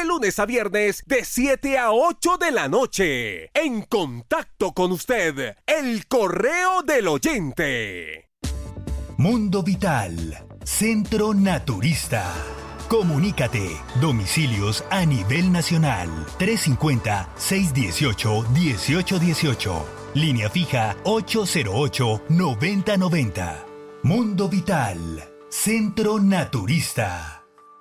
de lunes a viernes de 7 a 8 de la noche. En contacto con usted, el correo del oyente. Mundo Vital, Centro Naturista. Comunícate. Domicilios a nivel nacional. 350-618-1818. Línea fija 808-9090. Mundo Vital, Centro Naturista.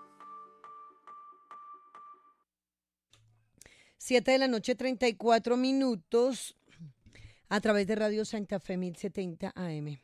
7:34 a través de Radio Santa Fe 1070 AM.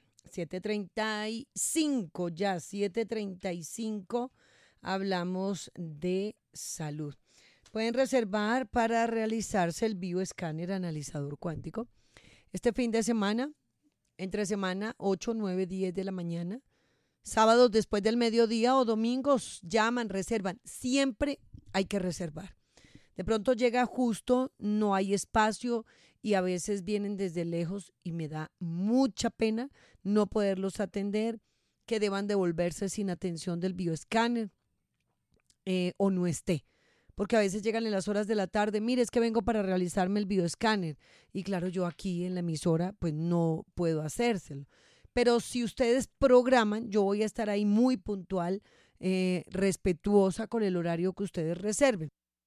7:35, ya 7:35, hablamos de salud. Pueden reservar para realizarse el bioescáner analizador cuántico este fin de semana, entre semana 8, 9, 10 de la mañana, sábados después del mediodía o domingos. Llaman, reservan, siempre hay que reservar. De pronto llega justo, no hay espacio y a veces vienen desde lejos y me da mucha pena no poderlos atender, que deban devolverse sin atención del bioescáner o no esté. Porque a veces llegan en las horas de la tarde, mire, es que vengo para realizarme el bioescáner. Y claro, yo aquí en la emisora pues no puedo hacérselo. Pero si ustedes programan, yo voy a estar ahí muy puntual, respetuosa con el horario que ustedes reserven.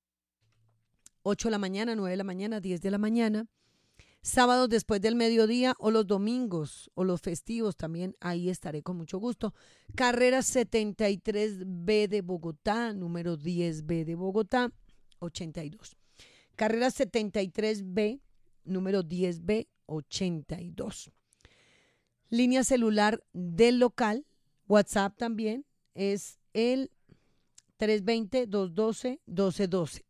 8 de la mañana, 9 de la mañana, 10 de la mañana, sábados después del mediodía o los domingos o los festivos también, ahí estaré con mucho gusto. Carrera 73B de Bogotá, número 10B de Bogotá, 82. Carrera 73B, número 10B, 82. Línea celular del local, WhatsApp también, es el 320-212-1212.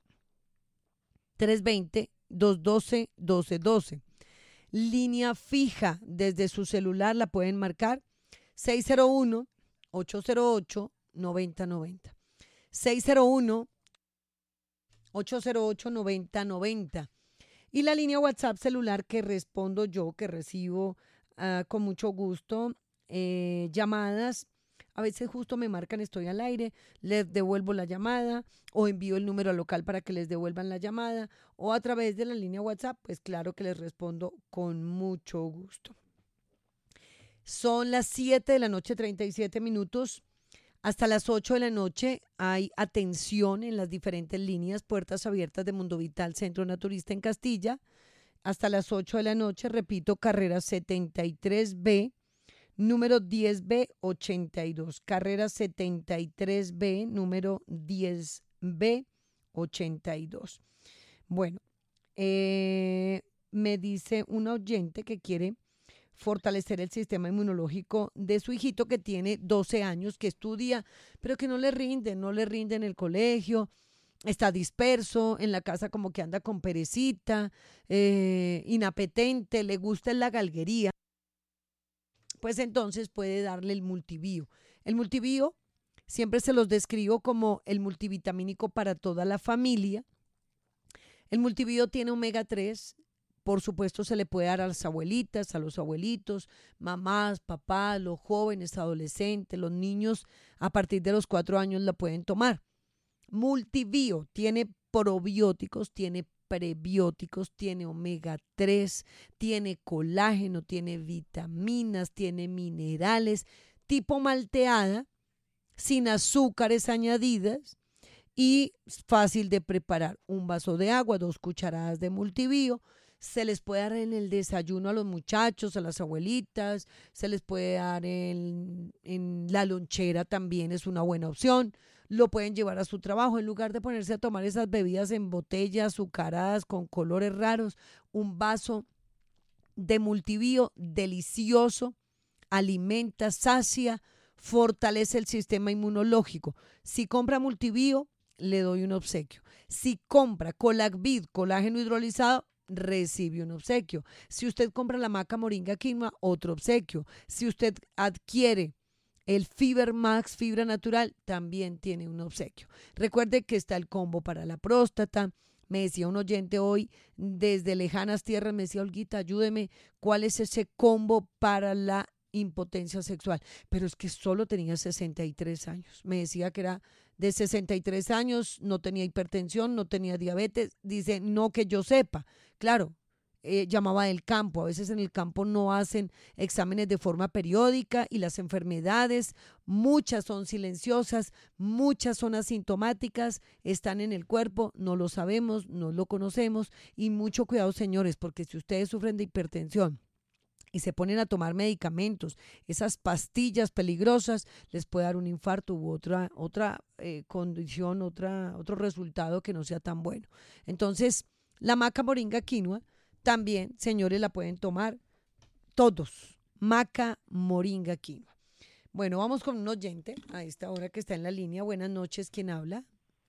320-212-1212. Línea fija desde su celular la pueden marcar 601-808-9090. 601-808-9090. Y la línea WhatsApp celular que respondo yo, que recibo con mucho gusto llamadas. A veces justo me marcan, estoy al aire, les devuelvo la llamada o envío el número local para que les devuelvan la llamada o a través de la línea WhatsApp, pues claro que les respondo con mucho gusto. Son las 7 de la noche, 37 minutos. Hasta las 8 de la noche hay atención en las diferentes líneas, puertas abiertas de Mundo Vital, Centro Naturista en Castilla. Hasta las 8 de la noche, repito, carrera 73B. Número 10B 82, carrera 73B, número 10B 82. Bueno, me dice un oyente que quiere fortalecer el sistema inmunológico de su hijito que tiene 12 años, que estudia, pero que no le rinde en el colegio, está disperso, en la casa como que anda con perecita, inapetente, le gusta la galguería. Pues entonces puede darle el multivío. El multivío siempre se los describo como el multivitamínico para toda la familia. El multivío tiene omega 3, por supuesto se le puede dar a las abuelitas, a los abuelitos, mamás, papás, los jóvenes, adolescentes, los niños a partir de los 4 años la pueden tomar. Multivío tiene probióticos, tiene prebióticos, tiene omega 3, tiene colágeno, tiene vitaminas, tiene minerales, tipo malteada, sin azúcares añadidas y fácil de preparar. Un vaso de agua, 2 cucharadas de multivío, se les puede dar en el desayuno a los muchachos, a las abuelitas, se les puede dar en la lonchera, también es una buena opción. Lo pueden llevar a su trabajo en lugar de ponerse a tomar esas bebidas en botella, azucaradas, con colores raros. Un vaso de multivío delicioso, alimenta, sacia, fortalece el sistema inmunológico. Si compra multivío, le doy un obsequio. Si compra Colagvid, colágeno hidrolizado, recibe un obsequio. Si usted compra la maca moringa quinoa, otro obsequio. Si usted adquiere el Fiber Max fibra natural, también tiene un obsequio. Recuerde que está el combo para la próstata. Me decía un oyente hoy desde lejanas tierras, me decía, Olguita, ayúdeme, ¿cuál es ese combo para la impotencia sexual? Pero es que solo tenía 63 años. Me decía que era de 63 años, no tenía hipertensión, no tenía diabetes, dice, no que yo sepa. Claro, llamaba del campo, a veces en el campo no hacen exámenes de forma periódica y las enfermedades, muchas son silenciosas, muchas son asintomáticas, están en el cuerpo, no lo sabemos, no lo conocemos y mucho cuidado, señores, porque si ustedes sufren de hipertensión y se ponen a tomar medicamentos, esas pastillas peligrosas les puede dar un infarto u otra condición, otro resultado que no sea tan bueno. Entonces, la maca moringa quinoa también, señores, la pueden tomar todos. Maca moringa quinoa. Bueno, vamos con un oyente a esta hora que está en la línea. Buenas noches, ¿quién habla?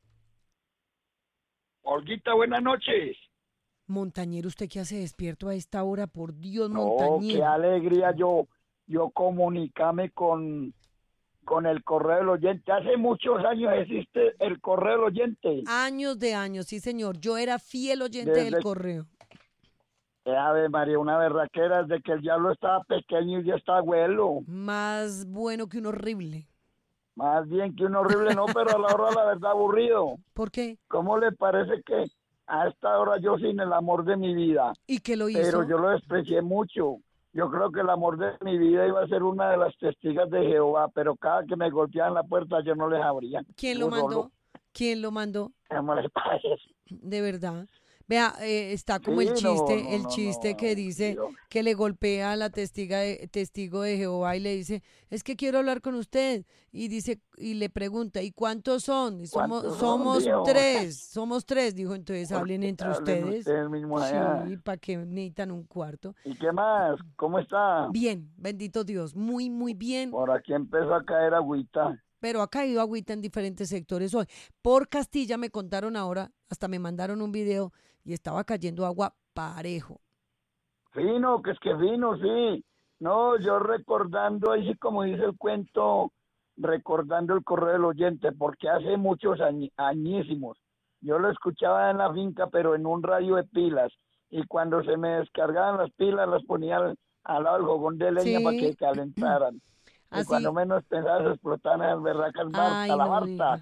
Olguita, buenas noches. Montañero, ¿usted qué hace despierto a esta hora? Por Dios, No, Montañero. qué alegría yo comunicarme con el correo del oyente. Hace muchos años existe el correo del oyente. Años de años, sí, señor. Yo era fiel oyente del correo. Ave María, una berraquera desde que el diablo estaba pequeño y ya está abuelo. Más bueno que un horrible. Más bien que un horrible, no, pero a la hora la verdad aburrido. ¿Por qué? ¿Cómo le parece que a esta hora yo sin el amor de mi vida? ¿Y qué lo hizo? Pero yo lo desprecié mucho. Yo creo que el amor de mi vida iba a ser una de las testigos de Jehová, pero cada que me golpeaban la puerta yo no les abría. ¿Quién lo mandó? ¿Quién lo mandó? ¿Cómo les parece? De verdad. Vea, está como Sí, el chiste, no, que dice Dios. que le golpea a la testigo de Jehová y le dice, es que quiero hablar con usted. Y dice, y le pregunta, ¿y cuántos son? Y ¿Cuántos son, somos Dios? somos tres, dijo, entonces hablen entre ustedes. Mismos allá. Sí, ¿para qué necesitan un cuarto? ¿Y qué más? ¿Cómo está? Bien, bendito Dios, muy, muy bien. Por aquí empezó a caer agüita. Pero ha caído agüita en diferentes sectores hoy. Por Castilla me contaron ahora, hasta me mandaron un video y estaba cayendo agua parejo. Fino, que es que fino, sí. No, yo recordando, ahí sí como dice el cuento, recordando el correo del oyente, porque hace muchos añísimos, yo lo escuchaba en la finca, pero en un radio de pilas, y cuando se me descargaban las pilas, las ponía al lado del fogón de leña Sí. para que calentaran. Y Así. cuando menos pensabas explotaban las berracas Ay, a la no Marta. diga.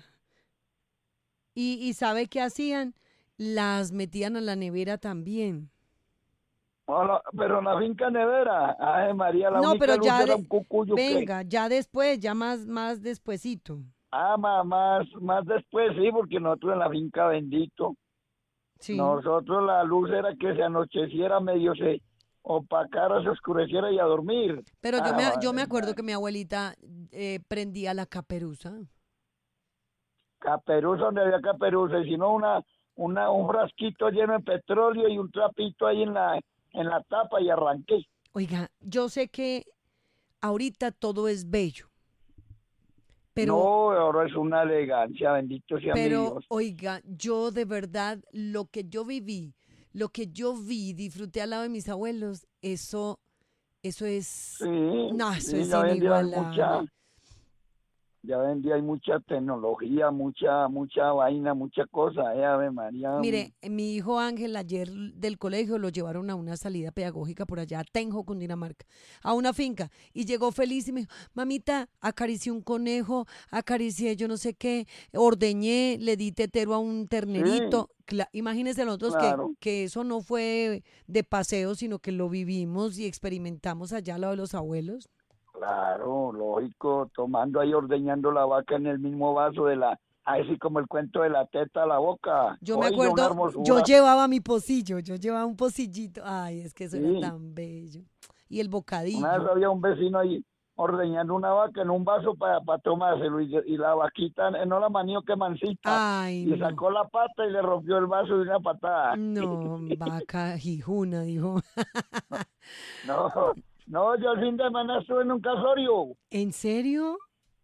Y ¿sabe qué hacían? Las metían a la nevera también. Pero en la finca nevera, ay María, la No, única pero luz ya era un cucuyo que... venga, ya después, ya más despuesito. Ah, más después, sí, porque nosotros en la finca bendito, Sí. nosotros la luz era que se anocheciera, medio se opacara, se oscureciera y a dormir. Pero yo me acuerdo madre. que mi abuelita prendía la caperuza. Caperuza, donde había caperuza, y si no un frasquito lleno de petróleo y un trapito ahí en la tapa y arranqué. Oiga, yo sé que ahorita todo es bello, pero, No, ahora es una elegancia, bendito sea mi pero Dios. oiga, yo de verdad, lo que yo viví, lo que yo vi, disfruté al lado de mis abuelos, eso es, Sí, no, eso sí, es ya vendía inigualable. hay mucha tecnología, mucha vaina, mucha cosa, Ave María. Mire, mi hijo Ángel ayer del colegio lo llevaron a una salida pedagógica por allá a Tenjo, Cundinamarca, a una finca, y llegó feliz y me dijo, mamita, acaricié un conejo, acaricié yo no sé qué, ordeñé, le di tetero a un ternerito. Imagínense nosotros Claro. que eso no fue de paseo, sino que lo vivimos y experimentamos allá al lado de los abuelos. Claro, lógico, tomando ahí, ordeñando la vaca en el mismo vaso así como el cuento de la teta a la boca. Yo me Oiga, una acuerdo, hermosura. yo llevaba mi pocillo, yo llevaba un pocillito. Ay, es que eso Sí. era tan bello. Y el bocadillo. Una vez había un vecino ahí ordeñando una vaca en un vaso para tomárselo y la vaquita no la manió que mansita. Ay, Y sacó la pata y le rompió el vaso de una patada. no, vaca jijuna, dijo. No, yo el fin de semana estuve en un casorio. ¿En serio?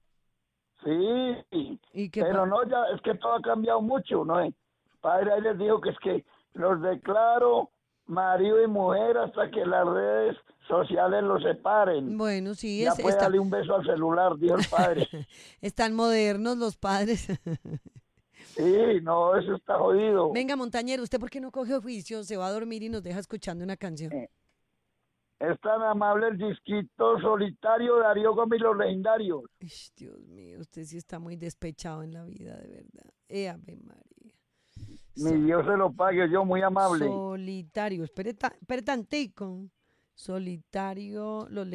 Sí, ¿Y qué pero no, ya es que todo ha cambiado mucho, ¿no? Padre ahí les dijo que es que los declaro marido y mujer hasta que las redes sociales los separen. Bueno, sí, Ya puede darle un beso al celular, dijo el padre. están modernos los padres. Sí, no, eso está jodido. Venga, montañero, ¿usted por qué no coge oficio? Se va a dormir y nos deja escuchando una canción. Es tan amable el disquito solitario Darío Gómez y los legendarios. Ish, Dios mío, usted sí está muy despechado en la vida, de verdad. Ave María. Mi Dios se lo pague, yo muy amable. Solitario, espere tantico. Solitario, los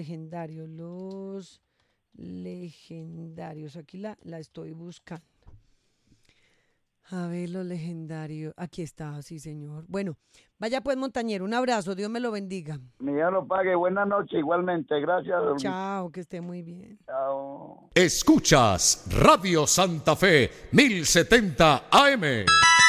legendarios. Aquí la estoy buscando. A ver, los legendarios. Aquí está, sí, señor. Bueno, vaya pues, montañero, un abrazo, Dios me lo bendiga. Mi Dios lo pague, buenas noches, igualmente, gracias. Chao, que esté muy bien. Chao. Escuchas Radio Santa Fe 1070 AM.